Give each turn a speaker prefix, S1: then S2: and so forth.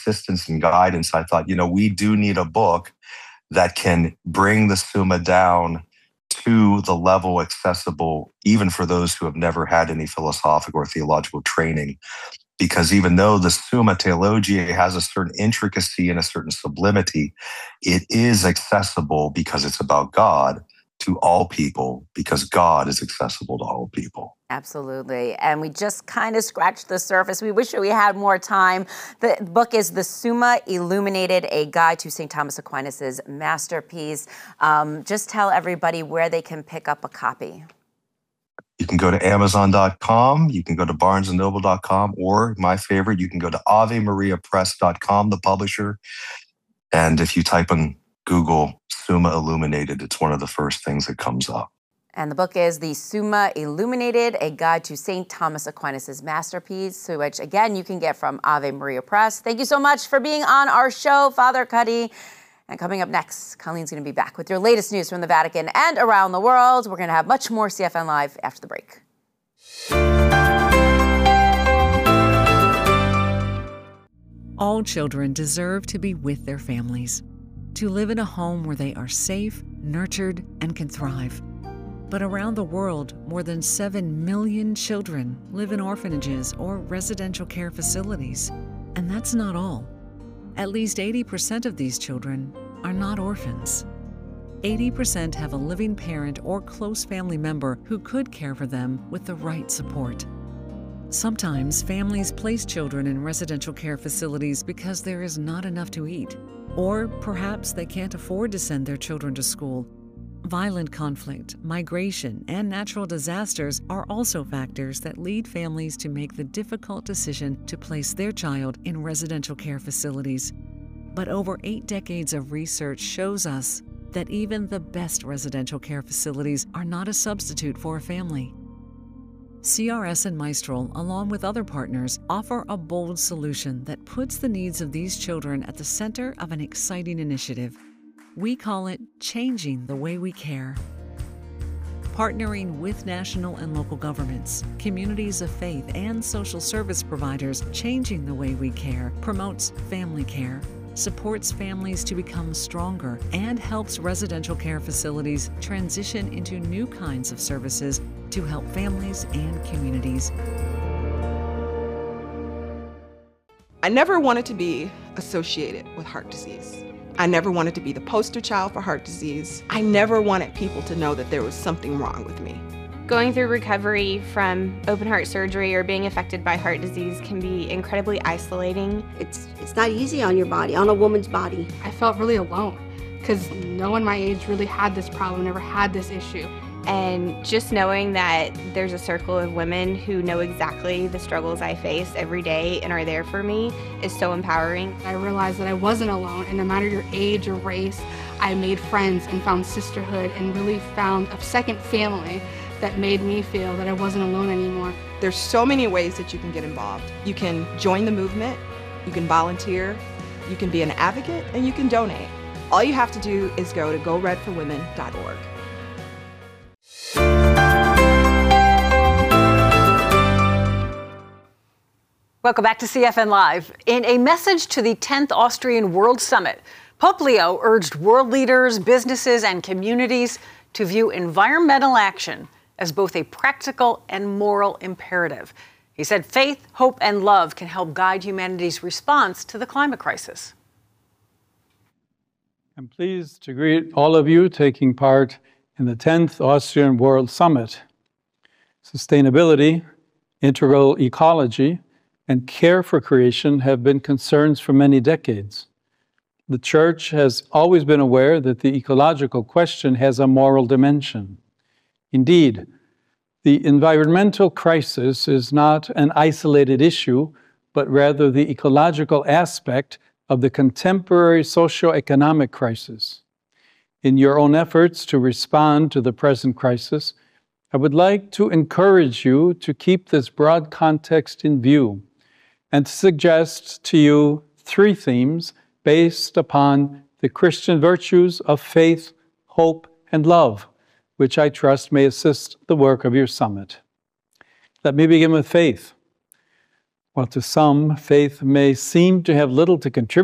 S1: assistance and guidance, I thought, we do need a book that can bring the Summa down to the level accessible even for those who have never had any philosophical or theological training. Because even though the Summa Theologiae has a certain intricacy and a certain sublimity, it is accessible because it's about God to all people, because God is accessible to all people.
S2: Absolutely. And we just kind of scratched the surface. We wish we had more time. The book is The Summa Illuminated, a guide to St. Thomas Aquinas' masterpiece. Just tell everybody where they can pick up a copy.
S1: You can go to Amazon.com, you can go to BarnesandNoble.com, or my favorite, you can go to AveMariaPress.com, the publisher. And if you type in Google Summa Illuminated, it's one of the first things that comes up.
S2: And the book is The Summa Illuminated, a guide to St. Thomas Aquinas' masterpiece, which, again, you can get from Ave Maria Press. Thank you so much for being on our show, Father Cuddy. And coming up next, Colleen's going to be back with your latest news from the Vatican and around the world. We're going to have much more CFN Live after the break.
S3: All children deserve to be with their families, to live in a home where they are safe, nurtured, and can thrive. But around the world, more than 7 million children live in orphanages or residential care facilities. And that's not all. At least 80% of these children are not orphans. 80% have a living parent or close family member who could care for them with the right support. Sometimes families place children in residential care facilities because there is not enough to eat, or perhaps they can't afford to send their children to school. Violent conflict, migration, and natural disasters are also factors that lead families to make the difficult decision to place their child in residential care facilities. But over 8 decades of research shows us that even the best residential care facilities are not a substitute for a family. CRS and Maestral, along with other partners, offer a bold solution that puts the needs of these children at the center of an exciting initiative. We call it Changing the Way We Care. Partnering with national and local governments, communities of faith, and social service providers, Changing the Way We Care promotes family care, supports families to become stronger, and helps residential care facilities transition into new kinds of services to help families and communities.
S4: I never wanted to be associated with heart disease. I never wanted to be the poster child for heart disease. I never wanted people to know that there was something wrong with me.
S5: Going through recovery from open heart surgery or being affected by heart disease can be incredibly isolating.
S6: It's not easy on your body, on a woman's body.
S7: I felt really alone because no one my age really had this problem, never had this issue.
S5: And just knowing that there's a circle of women who know exactly the struggles I face every day and are there for me is so empowering.
S7: I realized that I wasn't alone, and no matter your age or race, I made friends and found sisterhood and really found a second family that made me feel that I wasn't alone anymore.
S4: There's so many ways that you can get involved. You can join the movement, you can volunteer, you can be an advocate, and you can donate. All you have to do is go to goredforwomen.org.
S8: Welcome back to CFN Live. In a message to the 10th Austrian World Summit, Pope Leo urged world leaders, businesses, and communities to view environmental action as both a practical and moral imperative. He said faith, hope, and love can help guide humanity's response to the climate crisis.
S9: I'm pleased to greet all of you taking part in the 10th Austrian World Summit. Sustainability, integral ecology, and care for creation have been concerns for many decades. The Church has always been aware that the ecological question has a moral dimension. Indeed, the environmental crisis is not an isolated issue, but rather the ecological aspect of the contemporary socio-economic crisis. In your own efforts to respond to the present crisis, I would like to encourage you to keep this broad context in view and to suggest to you 3 themes based upon the Christian virtues of faith, hope, and love, which I trust may assist the work of your summit. Let me begin with faith. While to some, faith may seem to have little to contribute